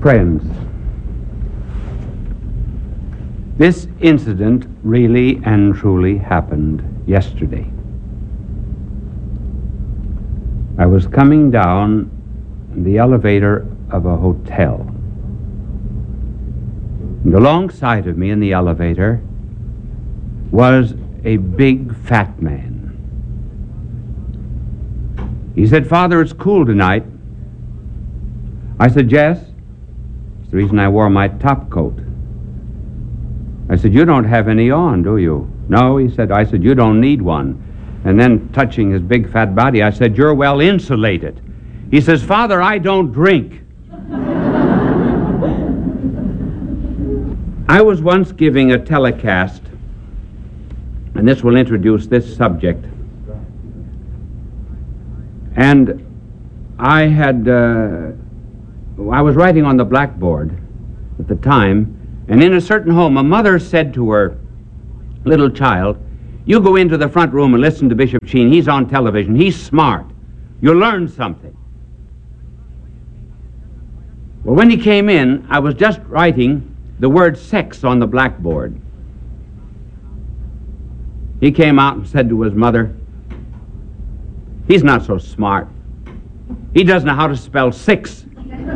Friends, this incident really and truly happened yesterday. I was coming down the elevator of a hotel. And alongside of me in the elevator was a big fat man. He said, "Father, it's cool tonight." I said, "Yes. It's the reason I wore my top coat." I said, "You don't have any on, do you?" "No," he said. I said, "You don't need one." And then, touching his big fat body, I said, "You're well insulated." He says, "Father, I don't drink." I was once giving a telecast, and this will introduce this subject. And I was writing on the blackboard at the time, and in a certain home, a mother said to her little child, "You go into the front room and listen to Bishop Sheen. He's on television. He's smart. You'll learn something." Well, when he came in, I was just writing the word sex on the blackboard. He came out and said to his mother, "He's not so smart. He doesn't know how to spell six."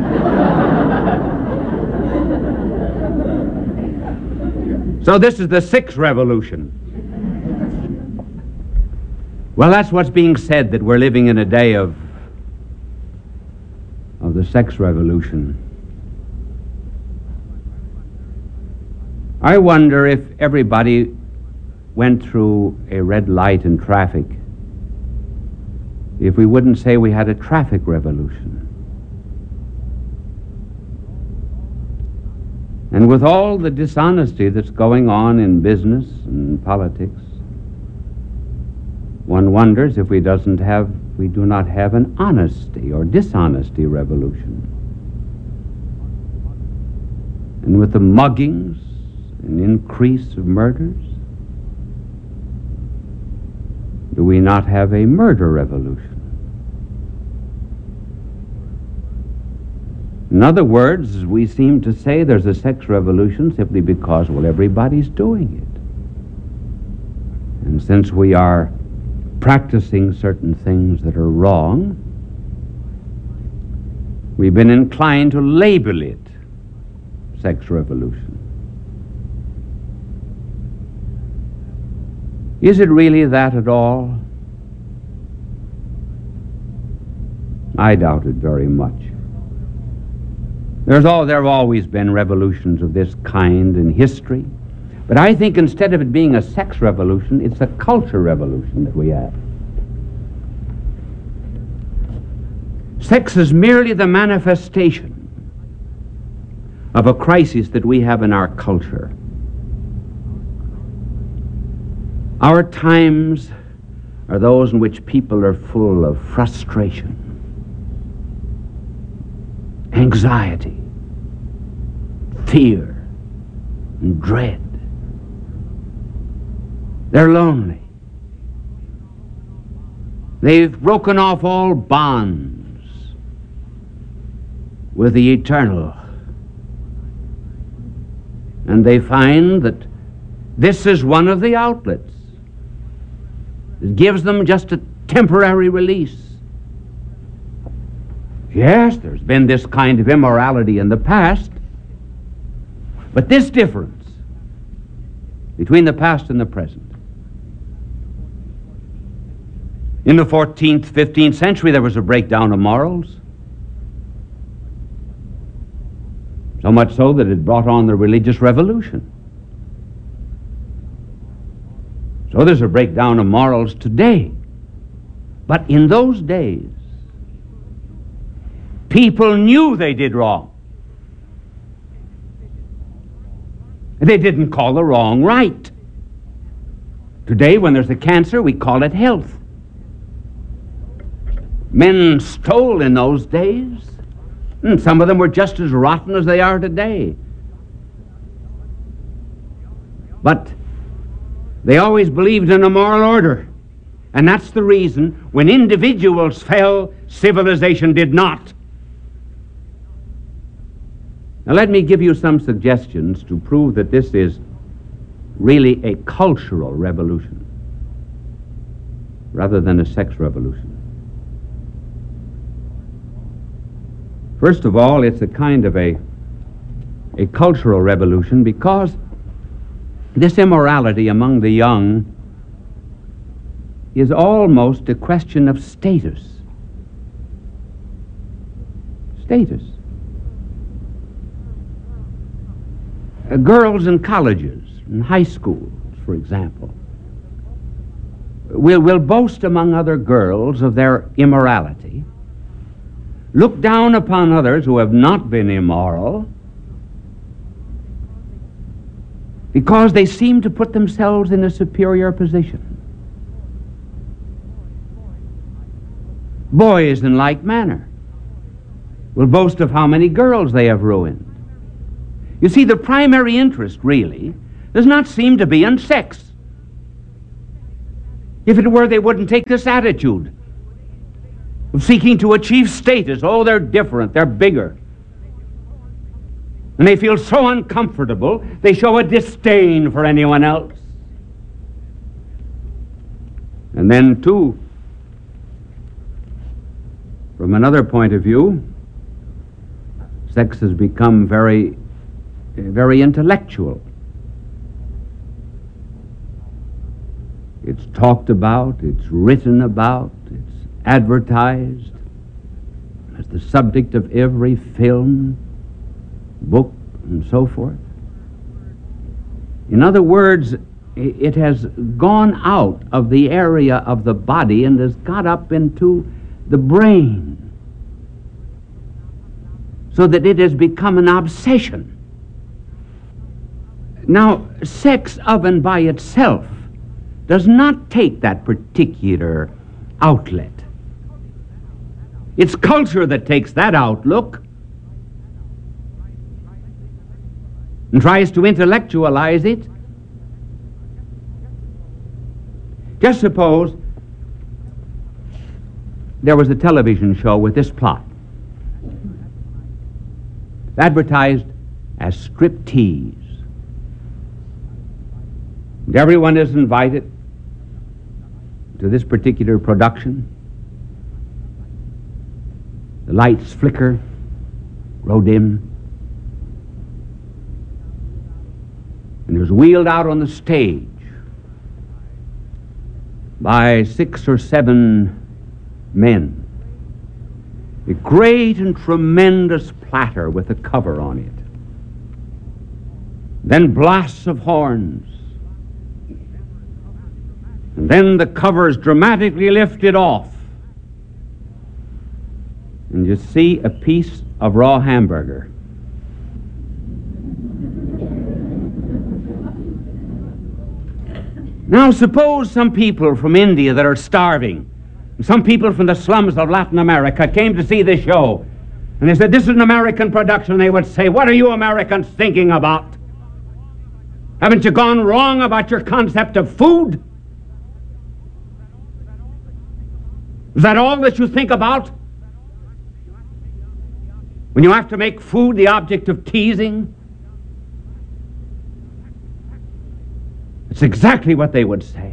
So this is the six revolution. Well, that's what's being said, that we're living in a day of the sex revolution. I wonder if everybody went through a red light in traffic, if we wouldn't say we had a traffic revolution. And with all the dishonesty that's going on in business and politics, one wonders if we do not have an honesty or dishonesty revolution. And with the muggings and increase of murders, do we not have a murder revolution? In other words, we seem to say there's a sex revolution simply because, well, everybody's doing it. And since we are practicing certain things that are wrong, we've been inclined to label it sex revolution. Is it really that at all? I doubt it very much. There have always been revolutions of this kind in history, but I think instead of it being a sex revolution, it's a culture revolution that we have. Sex is merely the manifestation of a crisis that we have in our culture. Our times are those in which people are full of frustration, anxiety, fear, and dread. They're lonely. They've broken off all bonds with the eternal. And they find that this is one of the outlets. It gives them just a temporary release. Yes, there's been this kind of immorality in the past, but this difference between the past and the present. In the 14th, 15th century, there was a breakdown of morals. So much so that it brought on the religious revolution. So there's a breakdown of morals today. But in those days, people knew they did wrong. They didn't call the wrong right. Today, when there's a cancer, we call it health. Men stole in those days, and some of them were just as rotten as they are today. But they always believed in a moral order. And that's the reason when individuals fell, civilization did not. Now let me give you some suggestions to prove that this is really a cultural revolution rather than a sex revolution. First of all, it's a kind of a cultural revolution because this immorality among the young is almost a question of status. Status. Girls in colleges, in high schools, for example, will boast among other girls of their immorality, look down upon others who have not been immoral, because they seem to put themselves in a superior position. Boys, in like manner, will boast of how many girls they have ruined. You see, the primary interest, really, does not seem to be in sex. If it were, they wouldn't take this attitude of seeking to achieve status. Oh, they're different, they're bigger. And they feel so uncomfortable, they show a disdain for anyone else. And then, too, from another point of view, sex has become very intellectual. It's talked about, it's written about, it's advertised as the subject of every film, book, and so forth. In other words, it has gone out of the area of the body and has got up into the brain, so that it has become an obsession. Now, sex of and by itself does not take that particular outlet. It's culture that takes that outlook and tries to intellectualize it. Just suppose there was a television show with this plot, advertised as striptease. And everyone is invited to this particular production. The lights flicker, grow dim, and there's wheeled out on the stage by 6 or 7 men a great and tremendous platter with a cover on it. Then blasts of horns. And then the cover is dramatically lifted off. And you see a piece of raw hamburger. Now suppose some people from India that are starving, and some people from the slums of Latin America came to see this show, and they said, this is an American production. They would say, what are you Americans thinking about? Haven't you gone wrong about your concept of food? Is that all that you think about? When you have to make food the object of teasing? It's exactly what they would say.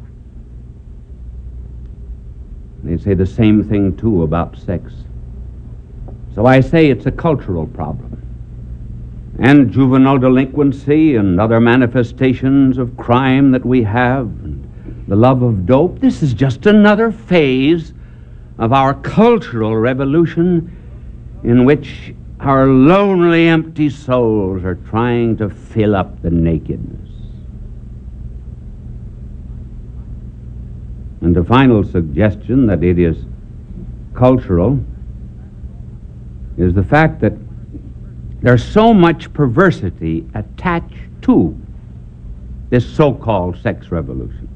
They'd say the same thing, too, about sex. So I say it's a cultural problem. And juvenile delinquency and other manifestations of crime that we have, and the love of dope, this is just another phase of our cultural revolution in which our lonely, empty souls are trying to fill up the nakedness. And the final suggestion that it is cultural is the fact that there's so much perversity attached to this so-called sex revolution.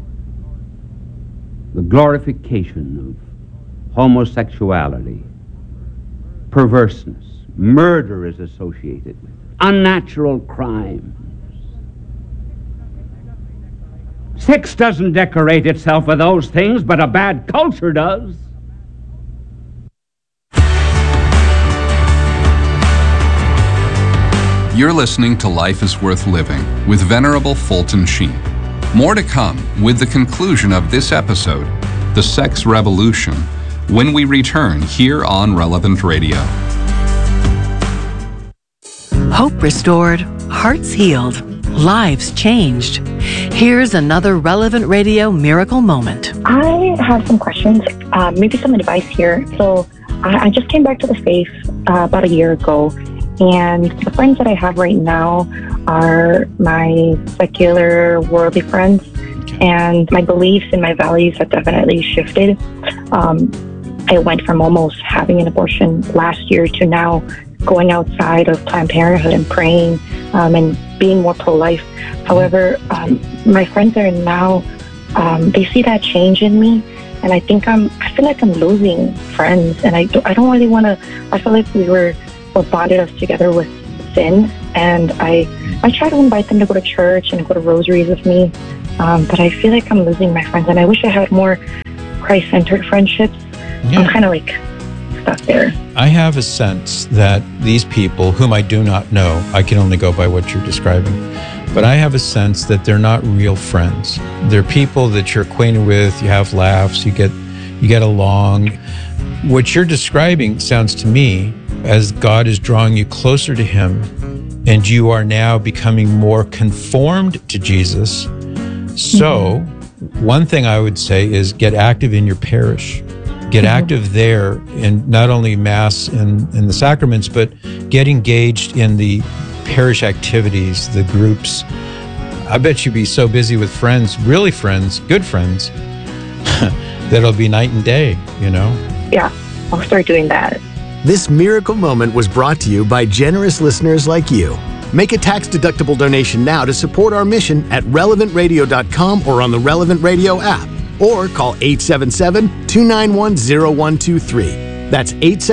The glorification of homosexuality, perverseness, murder is associated with it, unnatural crimes. Sex doesn't decorate itself with those things, but a bad culture does. You're listening to Life is Worth Living with Venerable Fulton Sheen. More to come with the conclusion of this episode, The Sex Revolution, when we return here on Relevant Radio. Hope restored, hearts healed, lives changed. Here's another Relevant Radio miracle moment. I have some questions, maybe some advice here. So I just came back to the faith about a year ago, and the friends that I have right now are my secular, worldly friends, and my beliefs and my values have definitely shifted. I went from almost having an abortion last year to now going outside of Planned Parenthood and praying and being more pro-life. However, my friends are now, they see that change in me, and I feel like I'm losing friends, and I don't really want to. I feel like what bonded us together with sin, and I try to invite them to go to church and go to rosaries with me, but I feel like I'm losing my friends, and I wish I had more Christ-centered friendships. Yeah. I'm kind of like stuck there. I have a sense that these people, whom I do not know, I can only go by what you're describing, but I have a sense that they're not real friends. They're people that you're acquainted with, you have laughs, you get along. What you're describing sounds to me as God is drawing you closer to Him, and you are now becoming more conformed to Jesus. So, one thing I would say is get active in your parish. Get active there in not only Mass and the sacraments, but get engaged in the parish activities, the groups. I bet you'd be so busy with friends, really friends, good friends, that it'll be night and day, you know? Yeah, I'll start doing that. This miracle moment was brought to you by generous listeners like you. Make a tax-deductible donation now to support our mission at relevantradio.com or on the Relevant Radio app. Or call 877-291-0123. That's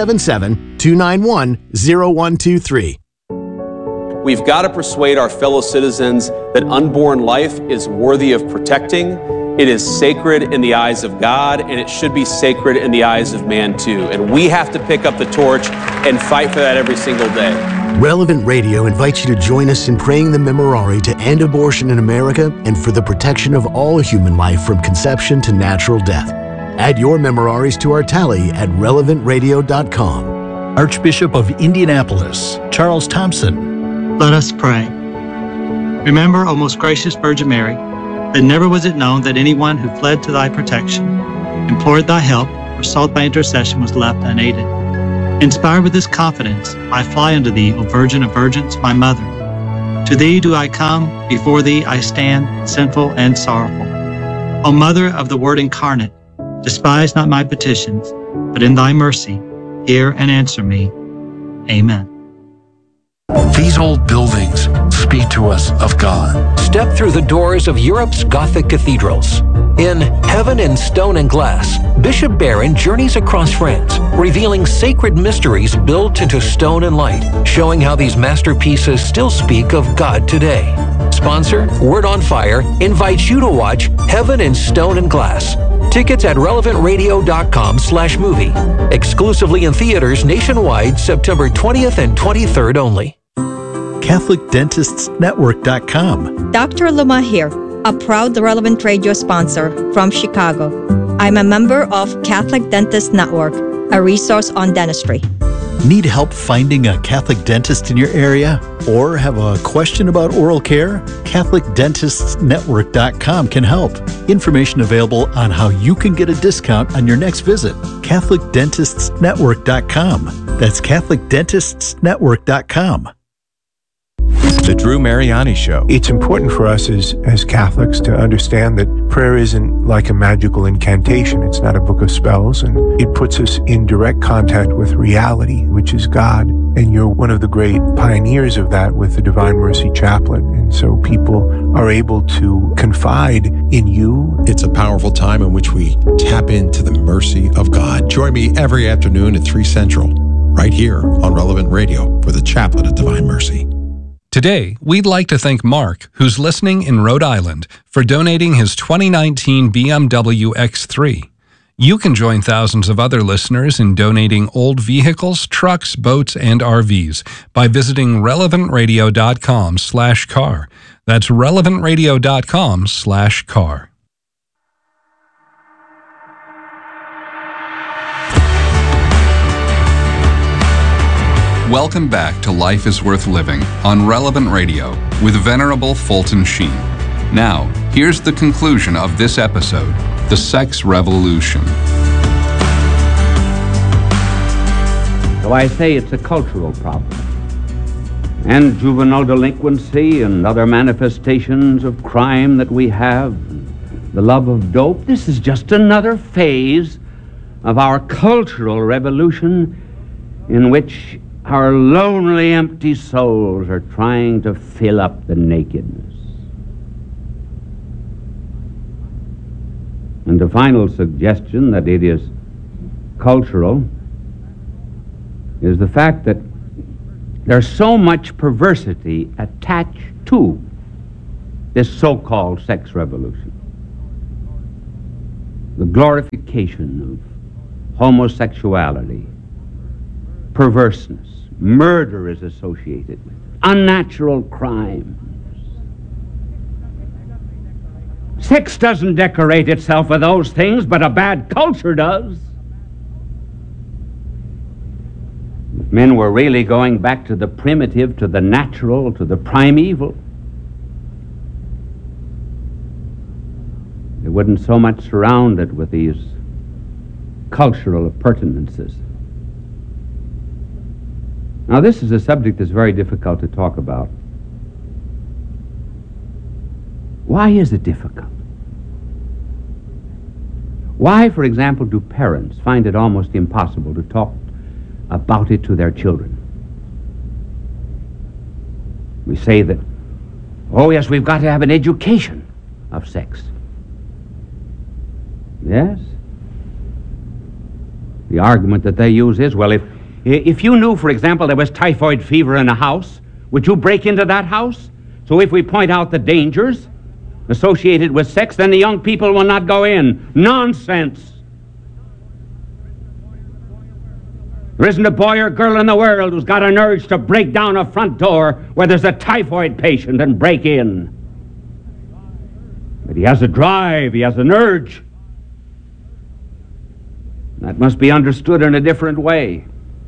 877-291-0123. We've got to persuade our fellow citizens that unborn life is worthy of protecting. It is sacred in the eyes of God, and it should be sacred in the eyes of man too. And we have to pick up the torch and fight for that every single day. Relevant Radio invites you to join us in praying the Memorare to end abortion in America and for the protection of all human life from conception to natural death. Add your Memoraries to our tally at relevantradio.com. Archbishop of Indianapolis, Charles Thompson. Let us pray. Remember, O most gracious Virgin Mary, that never was it known that anyone who fled to thy protection, implored thy help, or sought thy intercession was left unaided. Inspired with this confidence, I fly unto thee, O Virgin of Virgins, my Mother. To thee do I come, before thee I stand, sinful and sorrowful. O Mother of the Word incarnate, despise not my petitions, but in thy mercy, hear and answer me. Amen. These old buildings speak to us of God. Step through the doors of Europe's Gothic cathedrals. In Heaven in Stone and Glass, Bishop Barron journeys across France, revealing sacred mysteries built into stone and light, showing how these masterpieces still speak of God today. Sponsor, Word on Fire, invites you to watch Heaven in Stone and Glass. Tickets at relevantradio.com/movie. Exclusively in theaters nationwide, September 20th and 23rd only. CatholicDentistsNetwork.com. Dr. Luma here, a proud Relevant Radio sponsor from Chicago. I'm a member of Catholic Dentist Network, a resource on dentistry. Need help finding a Catholic dentist in your area? Or have a question about oral care? CatholicDentistsNetwork.com can help. Information available on how you can get a discount on your next visit. CatholicDentistsNetwork.com. That's CatholicDentistsNetwork.com. The Drew Mariani Show. It's important for us as Catholics to understand that prayer isn't like a magical incantation. It's not a book of spells, and it puts us in direct contact with reality, which is God. And you're one of the great pioneers of that with the Divine Mercy Chaplet. And so people are able to confide in you. It's a powerful time in which we tap into the mercy of God. Join me every afternoon at 3 Central, right here on Relevant Radio for the Chaplet of Divine Mercy. Today, we'd like to thank Mark, who's listening in Rhode Island, for donating his 2019 BMW X3. You can join thousands of other listeners in donating old vehicles, trucks, boats, and RVs by visiting relevantradio.com/car. That's relevantradio.com/car. Welcome back to Life is Worth Living on Relevant Radio with Venerable Fulton Sheen. Now, here's the conclusion of this episode, The Sex Revolution. So I say it's a cultural problem. And juvenile delinquency and other manifestations of crime that we have, the love of dope, this is just another phase of our cultural revolution in which our lonely, empty souls are trying to fill up the nakedness. And the final suggestion that it is cultural is the fact that there's so much perversity attached to this so-called sex revolution. The glorification of homosexuality, perverseness, murder is associated with it, unnatural crimes. Sex doesn't decorate itself with those things, but a bad culture does. If men were really going back to the primitive, to the natural, to the primeval, they wouldn't so much surround it with these cultural appurtenances. Now, this is a subject that's very difficult to talk about. Why is it difficult? Why, for example, do parents find it almost impossible to talk about it to their children? We say that, oh yes, we've got to have an education of sex. Yes? The argument that they use is, well, if you knew, for example, there was typhoid fever in a house, would you break into that house? So if we point out the dangers associated with sex, then the young people will not go in. Nonsense! There isn't a boy or girl in the world who's got an urge to break down a front door where there's a typhoid patient and break in. But he has a drive, he has an urge. That must be understood in a different way.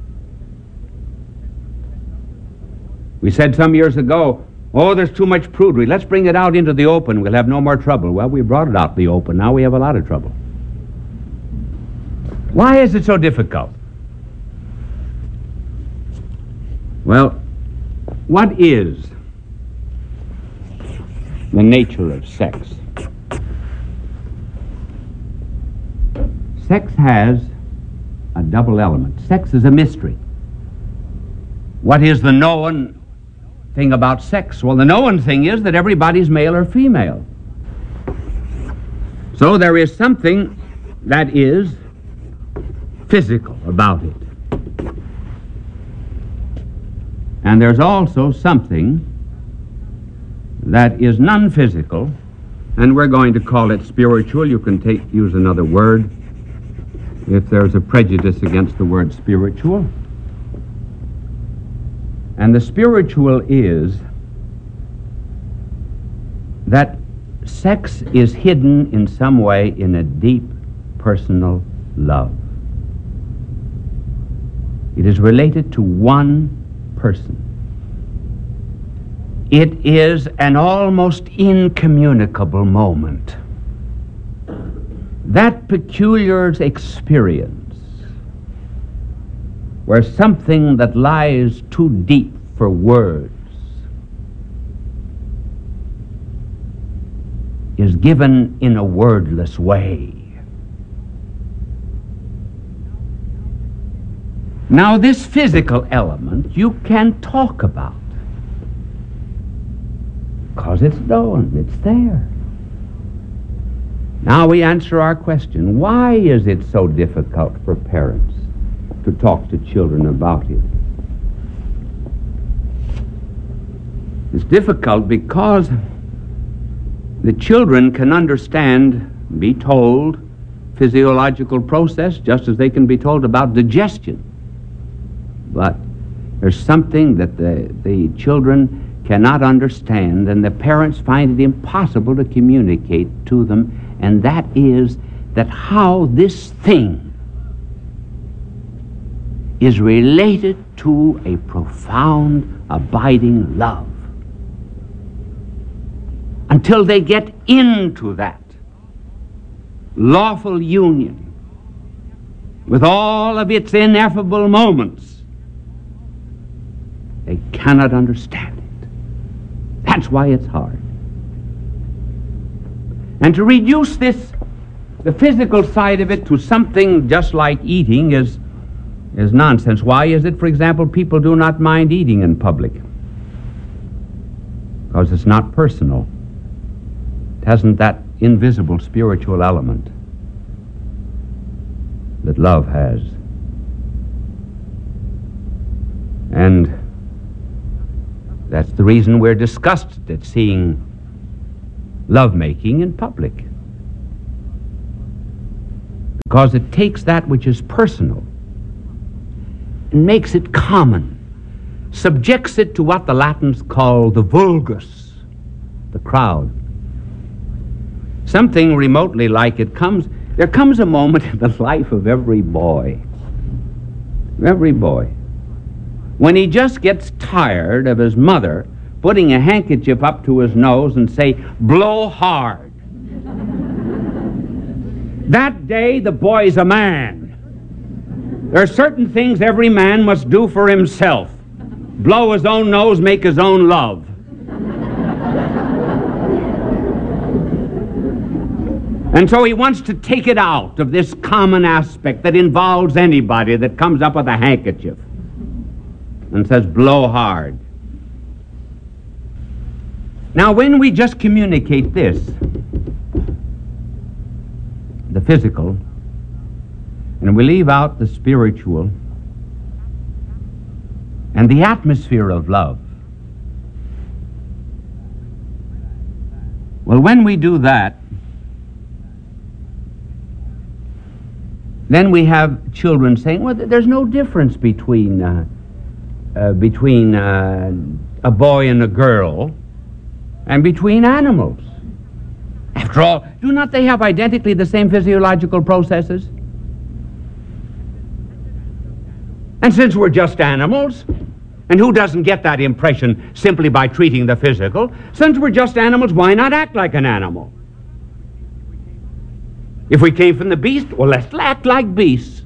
We said some years ago, oh, there's too much prudery. Let's bring it out into the open. We'll have no more trouble. Well, we brought it out in the open. Now we have a lot of trouble. Why is it so difficult? Well, what is the nature of sex? Sex has a double element. Sex is a mystery. What is the known thing about sex? Well, the known thing is that everybody's male or female. So there is something that is physical about it. And there's also something that is non-physical, and we're going to call it spiritual. You can use another word if there's a prejudice against the word spiritual. And the spiritual is that sex is hidden in some way in a deep personal love. It is related to one person. It is an almost incommunicable moment. That peculiar experience where something that lies too deep for words is given in a wordless way. Now, this physical element you can talk about because it's known, it's there. Now we answer our question, why is it so difficult for parents to talk to children about it? It's difficult because the children can understand, be told physiological process, just as they can be told about digestion. But there's something that the children cannot understand, and the parents find it impossible to communicate to them, and that is that how this thing is related to a profound, abiding love. Until they get into that lawful union with all of its ineffable moments, they cannot understand it. That's why it's hard. And to reduce this, the physical side of it, to something just like eating is nonsense. Why is it, for example, people do not mind eating in public? Because it's not personal. It hasn't that invisible spiritual element that love has. And that's the reason we're disgusted at seeing lovemaking in public. Because it takes that which is personal and makes it common, subjects it to what the Latins call the vulgus, the crowd. Something remotely like it comes, there comes a moment in the life of every boy, when he just gets tired of his mother putting a handkerchief up to his nose and say, blow hard. That day, the boy's a man. There are certain things every man must do for himself. Blow his own nose, make his own love. And so he wants to take it out of this common aspect that involves anybody that comes up with a handkerchief and says, blow hard. Now, when we just communicate this, the physical, and we leave out the spiritual and the atmosphere of love, well, when we do that, then we have children saying, well, there's no difference between a boy and a girl and between animals. After all, do not they have identically the same physiological processes? And since we're just animals, and who doesn't get that impression simply by treating the physical, since we're just animals, why not act like an animal? If we came from the beast, well, let's act like beasts.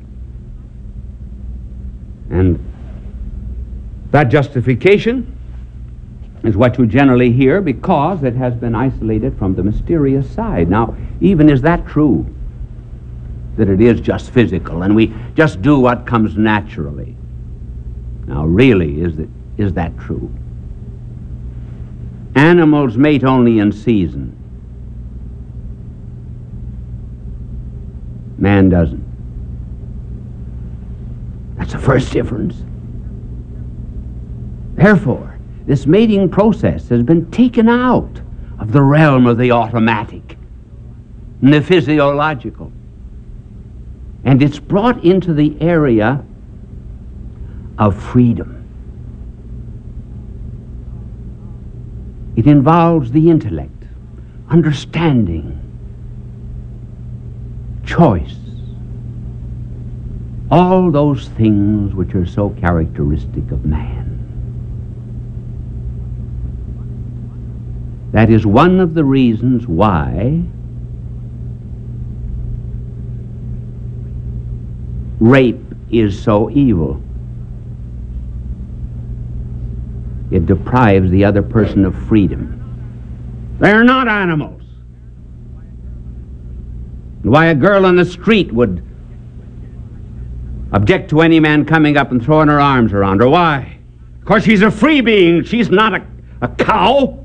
And that justification is what you generally hear because it has been isolated from the mysterious side. Now, even is that true? That it is just physical and we just do what comes naturally? Now, really, is that true? Animals mate only in season. Man doesn't. That's the first difference. Therefore, this mating process has been taken out of the realm of the automatic and the physiological, and it's brought into the area of freedom. It involves the intellect, understanding, choice, all those things which are so characteristic of man. That is one of the reasons why rape is so evil. It deprives the other person of freedom. They're not animals. Why a girl on the street would object to any man coming up and throwing her arms around her. Why? Because she's a free being. She's not a cow.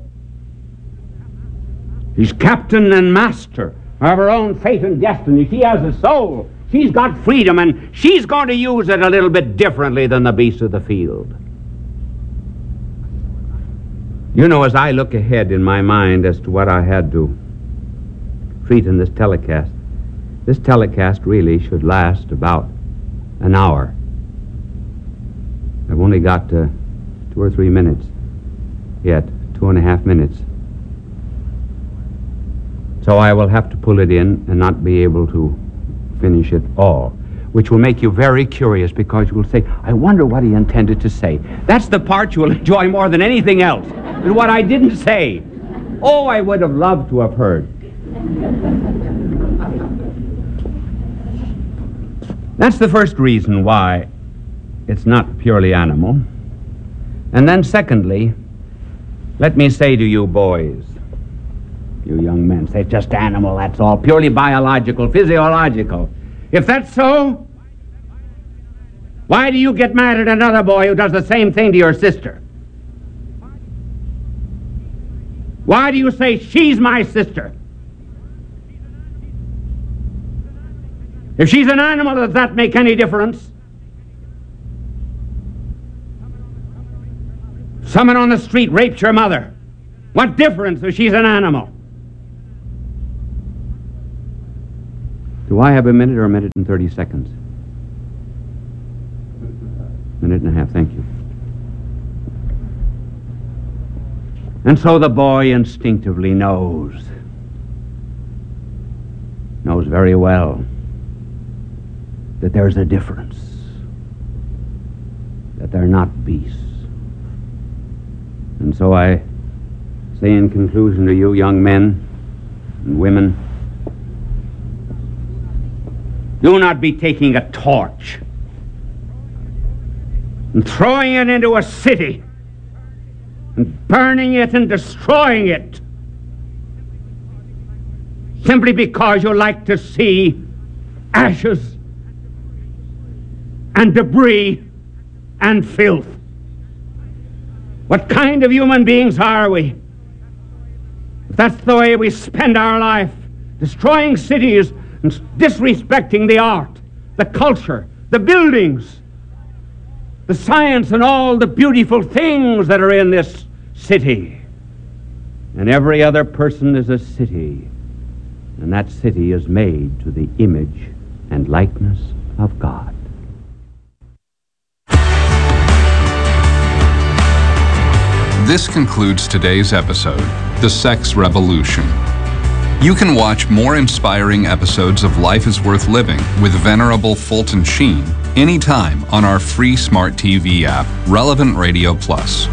She's captain and master of her own fate and destiny. She has a soul. She's got freedom, and she's going to use it a little bit differently than the beasts of the field. You know, as I look ahead in my mind as to what I had to treat in this telecast, This telecast really should last about an hour. I've only got 2 or 3 minutes yet, 2.5 minutes. So I will have to pull it in and not be able to finish it all, which will make you very curious because you will say, I wonder what he intended to say. That's the part you will enjoy more than anything else, and what I didn't say. Oh, I would have loved to have heard. That's the first reason why it's not purely animal. And then secondly, let me say to you boys, you young men, say it's just animal, that's all, purely biological, physiological. If that's so, why do you get mad at another boy who does the same thing to your sister? Why do you say, she's my sister? If she's an animal, does that make any difference? Someone on the street raped your mother. What difference if she's an animal? Do I have a minute or a minute and 30 seconds? Minute and a half, thank you. And so the boy instinctively knows very well that there's a difference, that they're not beasts. And so I say in conclusion to you young men and women, do not be taking a torch and throwing it into a city and burning it and destroying it simply because you like to see ashes and debris and filth. What kind of human beings are we? If that's the way we spend our life, destroying cities and disrespecting the art, the culture, the buildings, the science, and all the beautiful things that are in this city. And every other person is a city, and that city is made to the image and likeness of God. This concludes today's episode, The Sex Revolution. You can watch more inspiring episodes of Life is Worth Living with Venerable Fulton Sheen anytime on our free smart TV app, Relevant Radio Plus.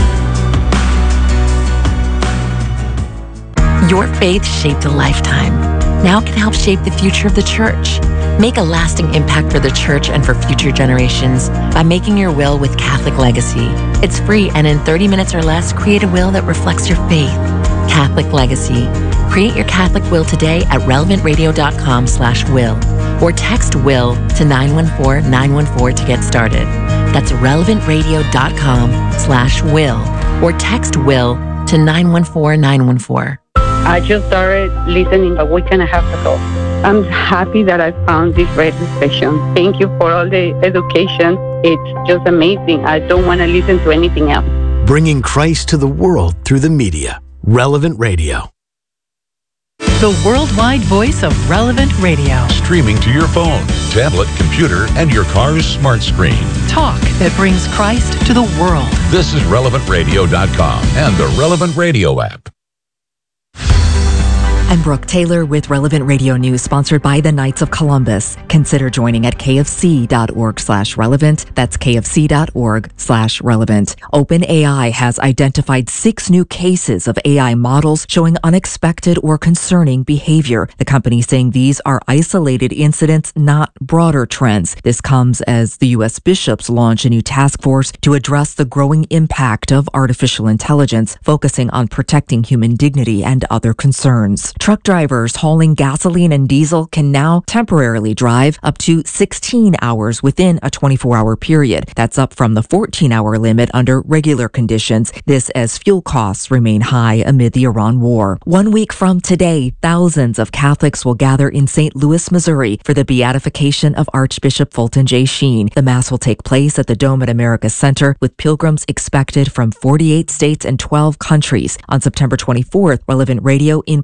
Your faith shaped a lifetime. Now can help shape the future of the church. Make a lasting impact for the church and for future generations by making your will with Catholic Legacy. It's free, and in 30 minutes or less, create a will that reflects your faith. Catholic Legacy. Create your Catholic will today at relevantradio.com/will or text will to 914-914 to get started. That's relevantradio.com/will or text will to 914-914. I just started listening a week and a half ago. I'm happy that I found this radio station. Thank you for all the education. It's just amazing. I don't want to listen to anything else. Bringing Christ to the world through the media. Relevant Radio. The worldwide voice of Relevant Radio. Streaming to your phone, tablet, computer, and your car's smart screen. Talk that brings Christ to the world. This is relevantradio.com and the Relevant Radio app. I'm Brooke Taylor with Relevant Radio News, sponsored by the Knights of Columbus. Consider joining at kfc.org/relevant. That's kfc.org/relevant. OpenAI has identified 6 new cases of AI models showing unexpected or concerning behavior. The company saying these are isolated incidents, not broader trends. This comes as the U.S. bishops launch a new task force to address the growing impact of artificial intelligence, focusing on protecting human dignity and other concerns. Truck drivers hauling gasoline and diesel can now temporarily drive up to 16 hours within a 24-hour period. That's up from the 14-hour limit under regular conditions. This as fuel costs remain high amid the Iran war. 1 week from today, thousands of Catholics will gather in St. Louis, Missouri for the beatification of Archbishop Fulton J. Sheen. The Mass will take place at the Dome at America Center, with pilgrims expected from 48 states and 12 countries. On September 24th, Relevant Radio, in partnership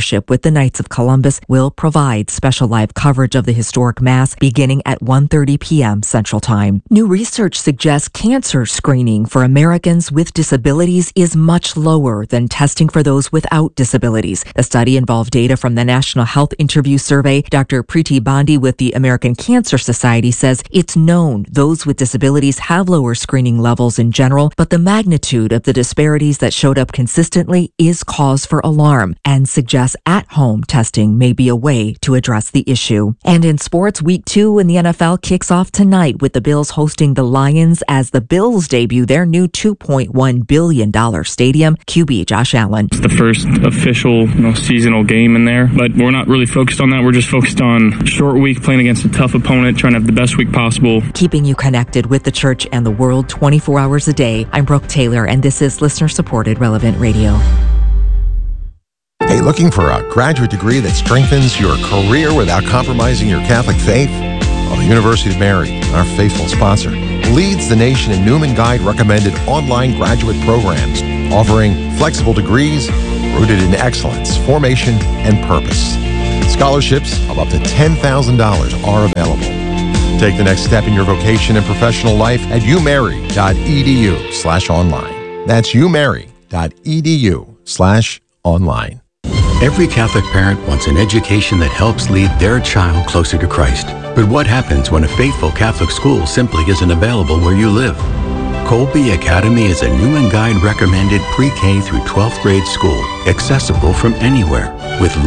partnership with the Knights of Columbus, will provide special live coverage of the historic Mass beginning at 1:30 p.m. Central Time. New research suggests cancer screening for Americans with disabilities is much lower than testing for those without disabilities. The study involved data from the National Health Interview Survey. Dr. Preeti Bondi with the American Cancer Society says it's known those with disabilities have lower screening levels in general, but the magnitude of the disparities that showed up consistently is cause for alarm and suggests at-home testing may be a way to address the issue. And in sports, Week 2 in the NFL kicks off tonight with the Bills hosting the Lions as the Bills debut their new $2.1 billion stadium. QB Josh Allen. It's the first official seasonal game in there, but we're not really focused on that. We're just focused on short week, playing against a tough opponent, trying to have the best week possible. Keeping you connected with the church and the world 24 hours a day. I'm Brooke Taylor, and this is listener-supported Relevant Radio. Hey, looking for a graduate degree that strengthens your career without compromising your Catholic faith? Well, the University of Mary, our faithful sponsor, leads the nation in Newman Guide recommended online graduate programs, offering flexible degrees rooted in excellence, formation, and purpose. Scholarships of up to $10,000 are available. Take the next step in your vocation and professional life at umary.edu/online. That's umary.edu/online. Every Catholic parent wants an education that helps lead their child closer to Christ. But what happens when a faithful Catholic school simply isn't available where you live? Colby Academy is a Newman Guide recommended pre-K through 12th grade school, accessible from anywhere, with